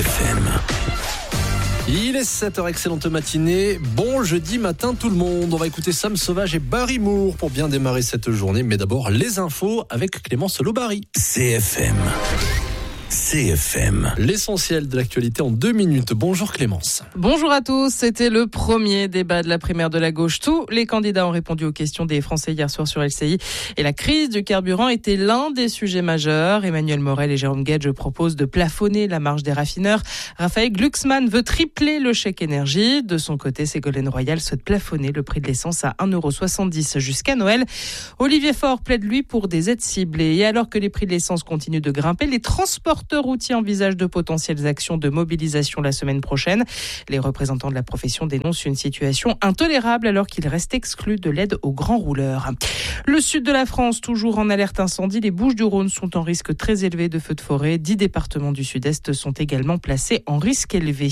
CFM. Il est 7h, excellente matinée. Bon jeudi matin tout le monde. On va écouter Sam Sauvage et Barry Moore pour bien démarrer cette journée. Mais d'abord, les infos avec Clémence Lobary. CFM. L'essentiel de l'actualité en 2 minutes. Bonjour Clémence. Bonjour à tous. C'était le premier débat de la primaire de la gauche. Tous les candidats ont répondu aux questions des Français hier soir sur LCI. Et la crise du carburant était l'un des sujets majeurs. Emmanuel Morel et Jérôme Guedj proposent de plafonner la marge des raffineurs. Raphaël Glucksmann veut tripler le chèque énergie. De son côté, Ségolène Royal souhaite plafonner le prix de l'essence à 1,70€ jusqu'à Noël. Olivier Faure plaide lui pour des aides ciblées. Et alors que les prix de l'essence continuent de grimper, les transporteurs routiers envisagent de potentielles actions de mobilisation la semaine prochaine. Les représentants de la profession dénoncent une situation intolérable alors qu'ils restent exclus de l'aide aux grands rouleurs. Le sud de la France, toujours en alerte incendie, les Bouches-du-Rhône sont en risque très élevé de feux de forêt. 10 départements du sud-est sont également placés en risque élevé.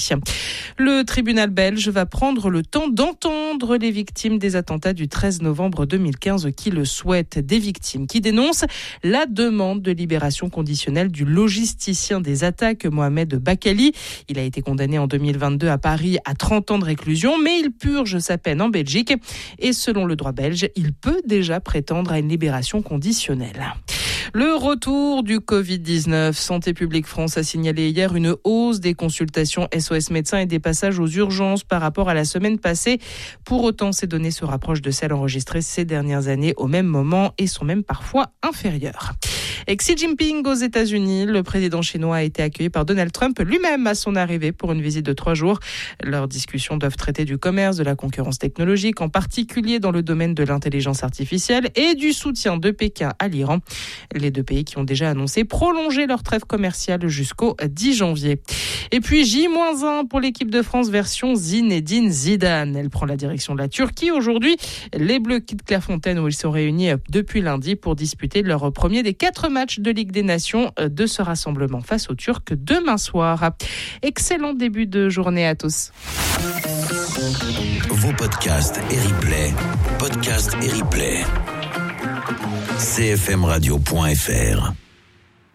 Le tribunal belge va prendre le temps d'entendre les victimes des attentats du 13 novembre 2015 qui le souhaitent. Des victimes qui dénoncent la demande de libération conditionnelle du logisticien des attaques, Mohamed Bakali. Il a été condamné en 2022 à Paris à 30 ans de réclusion, mais il purge sa peine en Belgique. Et selon le droit belge, il peut déjà prétendre à une libération conditionnelle. Le retour du Covid-19. Santé publique France a signalé hier une hausse des consultations SOS médecins et des passages aux urgences par rapport à la semaine passée. Pour autant, ces données se rapprochent de celles enregistrées ces dernières années au même moment et sont même parfois inférieures. Et Xi Jinping aux États-Unis, le président chinois a été accueilli par Donald Trump lui-même à son arrivée pour une visite de 3 jours. Leurs discussions doivent traiter du commerce, de la concurrence technologique, en particulier dans le domaine de l'intelligence artificielle et du soutien de Pékin à l'Iran. Les 2 pays qui ont déjà annoncé prolonger leur trêve commerciale jusqu'au 10 janvier. Et puis J-1 pour l'équipe de France version Zinedine Zidane. Elle prend la direction de la Turquie aujourd'hui. Les Bleus quittent Clairefontaine où ils sont réunis depuis lundi pour disputer leur premier des 4 matchs de Ligue des Nations de ce rassemblement face aux Turcs demain soir. Excellent début de journée à tous. Vos podcasts et replays. CFMradio.fr